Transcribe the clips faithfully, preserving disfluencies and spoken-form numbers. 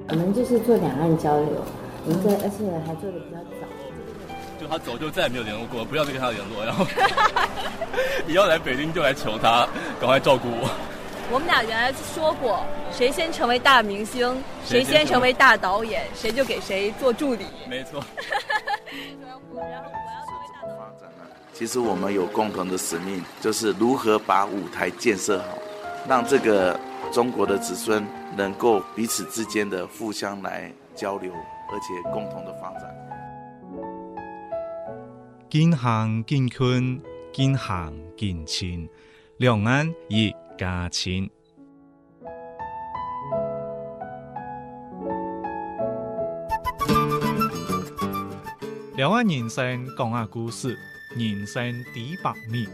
我们就是做两岸交流，我们这而且还做的比较早。 就他走就再也没有联络过，不要再跟他联络，然后以后来北京就来求他赶快照顾我。 我们俩原来说过，谁先成为大明星，谁先成为大导演，谁就给谁做助理。 没错。 其实我们有共同的使命，就是如何把舞台建设好，让这个中国的子孙能够彼此之间的互相来交流，而且共同的发展。 近乡近村，近乡近亲，两岸一家亲。两岸人生讲下故事，人生几百米。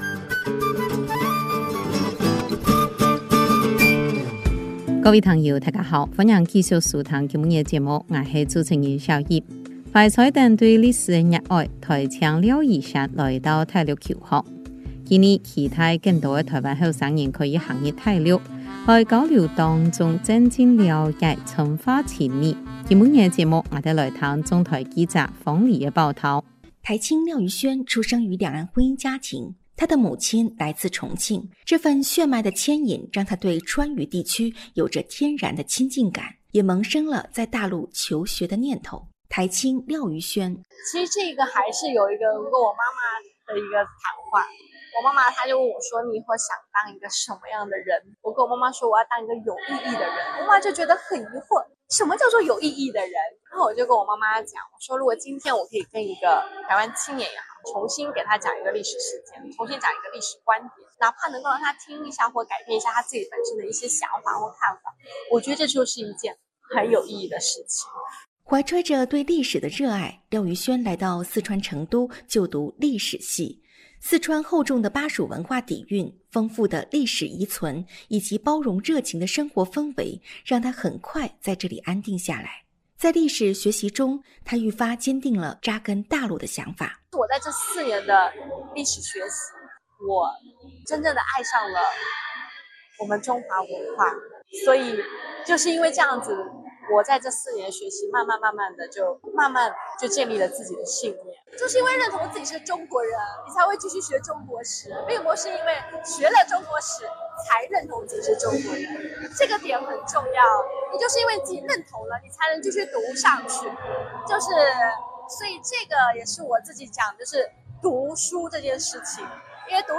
各位朋友大家好，歡迎繼續收聽今日嘅節目，我係主持人小葉。快彩蛋對歷史嘅熱愛，台青廖以山來到大陸求學。今日期待更多嘅台灣後生人可以行入大陸，喺交流當中真正了解文化情誼。今日嘅節目，我哋來談中台記者馮麗嘅報道。 台青廖於軒出生於兩岸婚姻家庭，他的母親來自重慶，這份血脈的牽引讓他對川渝地區有着天然的親近感，也萌生了在大陸求學的念頭。台青廖於軒， 其實這個還是有一個跟我媽媽的一個談話。我媽媽她就問我說，你以後想當一個什麼樣的人？我跟我媽媽說我要當一個有意義的人。我媽就覺得很疑惑，什麼叫做有意義的人？然後我就跟我媽媽講，我說如果今天我可以跟一個台灣青年也好，重新給他講一個歷史事件，重新講一個歷史觀點，哪怕能夠讓他聽一下或改變一下他自己本身的一些想法或看法，我覺得這就是一件很有意義的事情。 懷揣着對歷史的熱愛，廖於軒來到四川成都就讀歷史系。四川厚重的巴蜀文化底蘊、豐富的歷史遺存以及包容熱情的生活氛圍，讓他很快在這裡安定下來。在歷史學習中，他愈發堅定了扎根大陸的想法。 我在這四年的歷史學習，我真正的愛上了我們中華文化，所以就是因為這樣子，我在這四年學習，慢慢慢慢的就慢慢就建立了自己的信念。就是因為認同自己是中國人，你才會繼續學中國史，並不是因為學了中國史才認同自己是中國人。這個點很重要，你就是因為自己認同了，你才能繼續讀上去。就是所以這個也是我自己講，就是讀書這件事情，因為讀